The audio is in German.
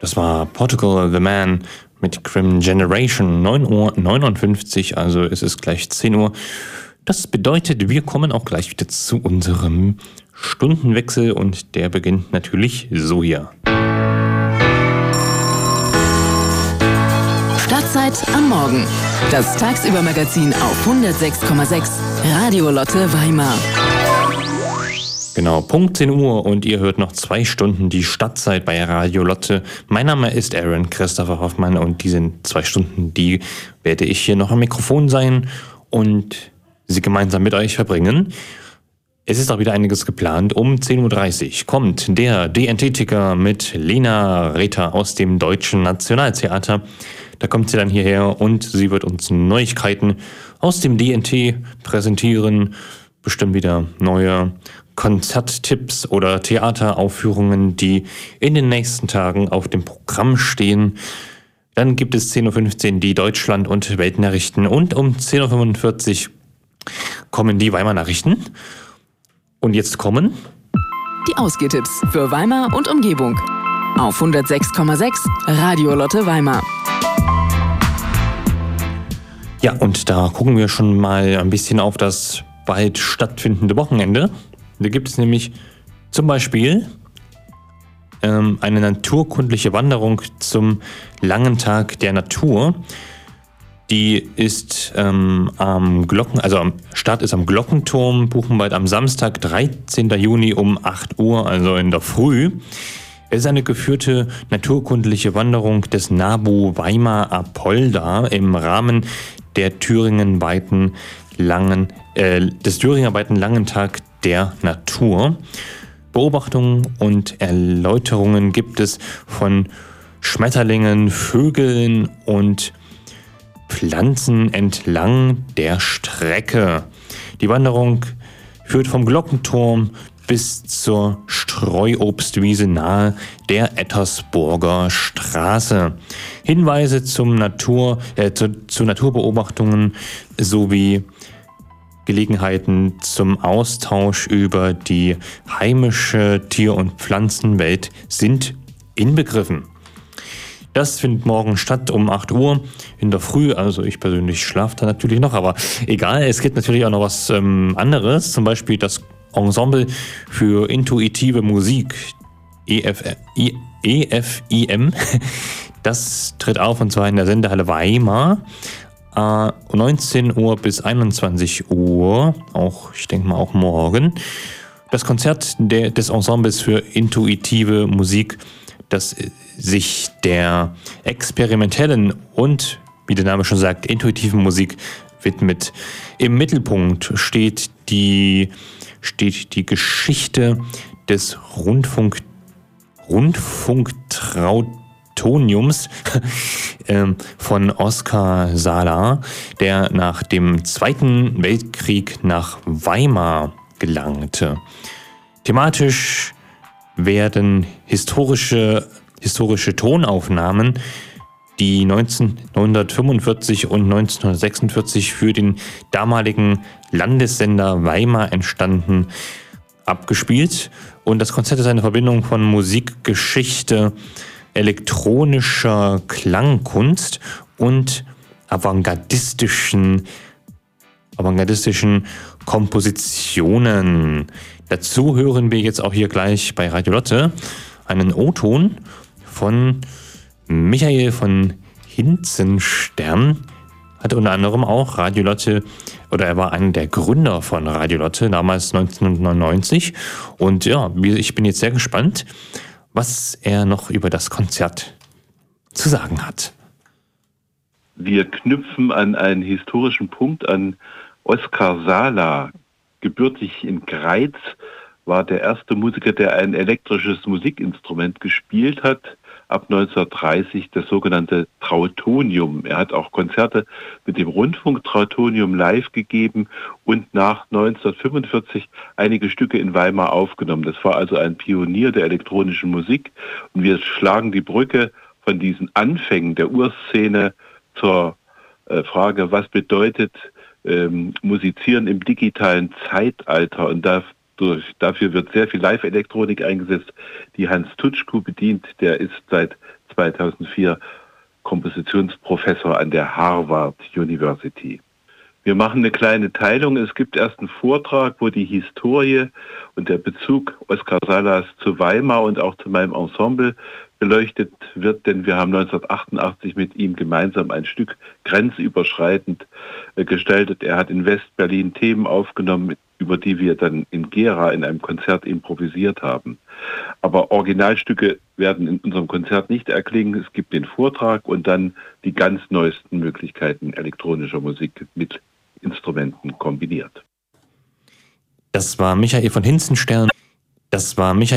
Das war Portugal the Man mit Crim Generation, 9:59 Uhr, also es ist gleich 10 Uhr. Das bedeutet, wir kommen auch gleich wieder zu unserem Stundenwechsel und der beginnt natürlich so hier. Stadtzeit am Morgen. Das Tagsübermagazin auf 106,6 Radio Lotte Weimar. Genau, Punkt 10 Uhr und ihr hört noch 2 Stunden die Stadtzeit bei Radio Lotte. Mein Name ist Aaron Christopher Hoffmann und diese 2 Stunden, die werde ich hier noch am Mikrofon sein und sie gemeinsam mit euch verbringen. Es ist auch wieder einiges geplant. Um 10:30 Uhr kommt der DNT-Ticker mit Lena Rether aus dem Deutschen Nationaltheater. Da kommt sie dann hierher und sie wird uns Neuigkeiten aus dem DNT präsentieren. Bestimmt wieder neue Konzerttipps oder Theateraufführungen, die in den nächsten Tagen auf dem Programm stehen. Dann gibt es 10:15 Uhr die Deutschland- und Weltnachrichten und um 10:45 Uhr kommen die Weimar Nachrichten. Und jetzt kommen die Ausgehtipps für Weimar und Umgebung auf 106,6 Radio Lotte Weimar. Ja, und da gucken wir schon mal ein bisschen auf das bald stattfindende Wochenende. Da gibt es nämlich zum Beispiel eine naturkundliche Wanderung zum Langen Tag der Natur. Die ist am Start ist am Glockenturm Buchenwald am Samstag, 13. Juni um 8 Uhr, also in der Früh. Es ist eine geführte naturkundliche Wanderung des NABU Weimar Apolda im Rahmen der thüringenweiten Langen Tag der Natur. Beobachtungen und Erläuterungen gibt es von Schmetterlingen, Vögeln und Pflanzen entlang der Strecke. Die Wanderung führt vom Glockenturm bis zur Streuobstwiese nahe der Ettersburger Straße. Hinweise zu Naturbeobachtungen sowie Gelegenheiten zum Austausch über die heimische Tier- und Pflanzenwelt sind inbegriffen. Das findet morgen statt um 8 Uhr in der Früh. Also ich persönlich schlafe da natürlich noch, aber egal. Es gibt natürlich auch noch was anderes. Zum Beispiel das Ensemble für intuitive Musik, EFIM. Das tritt auf und zwar in der Sendehalle Weimar. 19 Uhr bis 21 Uhr, ich denke mal auch morgen. Das Konzert des Ensembles für intuitive Musik, das sich der experimentellen und, wie der Name schon sagt, intuitiven Musik widmet. Im Mittelpunkt steht die Geschichte des Rundfunktrautoniums von Oskar Sala, der nach dem Zweiten Weltkrieg nach Weimar gelangte. Thematisch werden historische Tonaufnahmen, die 1945 und 1946 für den damaligen Landessender Weimar entstanden, abgespielt. Und das Konzert ist eine Verbindung von Musikgeschichte, elektronischer Klangkunst und avantgardistischen Kompositionen. Dazu hören wir jetzt auch hier gleich bei Radio Lotte einen O-Ton von Michael von Hinzenstern. Hatte unter anderem auch Radio Lotte, oder er war einer der Gründer von Radio Lotte, damals 1999. Und ja, ich bin jetzt sehr gespannt, was er noch über das Konzert zu sagen hat. Wir knüpfen an einen historischen Punkt an. Oskar Sala, gebürtig in Greiz, war der erste Musiker, der ein elektrisches Musikinstrument gespielt hat. Ab 1930 das sogenannte Trautonium. Er hat auch Konzerte mit dem Rundfunktrautonium live gegeben und nach 1945 einige Stücke in Weimar aufgenommen. Das war also ein Pionier der elektronischen Musik. Und wir schlagen die Brücke von diesen Anfängen der Urszene zur Frage, was bedeutet Musizieren im digitalen Zeitalter. Und dafür wird sehr viel Live-Elektronik eingesetzt, die Hans Tutschko bedient. Der ist seit 2004 Kompositionsprofessor an der Harvard University. Wir machen eine kleine Teilung. Es gibt erst einen Vortrag, wo die Historie und der Bezug Oskar Salas zu Weimar und auch zu meinem Ensemble beleuchtet wird, denn wir haben 1988 mit ihm gemeinsam ein Stück grenzüberschreitend gestaltet. Er hat in West-Berlin Themen aufgenommen, über die wir dann in Gera in einem Konzert improvisiert haben. Aber Originalstücke werden in unserem Konzert nicht erklingen. Es gibt den Vortrag und dann die ganz neuesten Möglichkeiten elektronischer Musik mit Instrumenten kombiniert. Das war Michael von Hinzenstern.